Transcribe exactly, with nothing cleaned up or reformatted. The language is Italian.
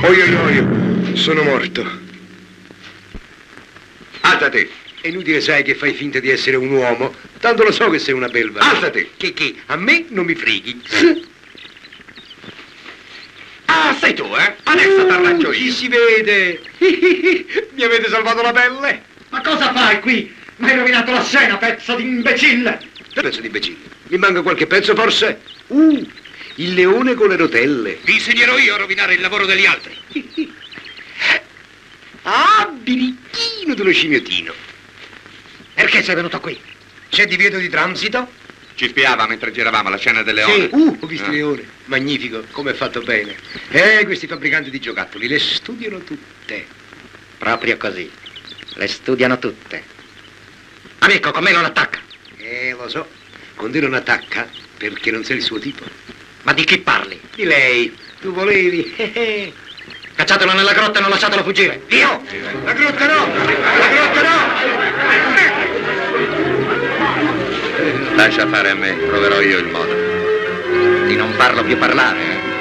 Oi, oi, oi, sono morto. Alzati. È inutile, sai, che fai finta di essere un uomo. Tanto lo so che sei una belva. Alzati. Che che? A me non mi freghi. Ah, sei tu, eh? Adesso t'arrangio Chi io. si vede? Mi avete salvato la pelle? Ma cosa fai qui? Mi hai rovinato la scena, pezzo di imbecille! Che pezzo di imbecille? Mi manca qualche pezzo, forse? Uh, il leone con le rotelle. Vi insegnerò io a rovinare il lavoro degli altri. Ah, birichino dello scimmiottino. Perché sei venuto qui? C'è divieto di transito? Ci spiava mentre giravamo la scena del leone. Sì, uh, ho visto Ah. il leone. Magnifico, come è fatto bene. Eh, questi fabbricanti di giocattoli le studiano tutte. Proprio così. Le studiano tutte. Amico, con me non attacca. Eh, lo so. Con te non attacca perché non sei il suo tipo. Ma di chi parli? Di lei. Tu volevi. eh, eh. Cacciatelo nella grotta e non lasciatelo fuggire. Io? La grotta no! La grotta no! Lascia fare a me, troverò io il modo. Di non farlo più parlare, eh?